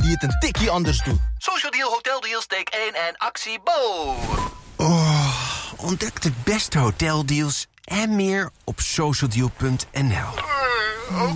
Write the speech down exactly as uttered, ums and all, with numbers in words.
die het een tikje anders doet. Social Deal, Hotel Deals, take één en actie Bo. Oh, ontdek de beste hoteldeals en meer op socialdeal punt n l.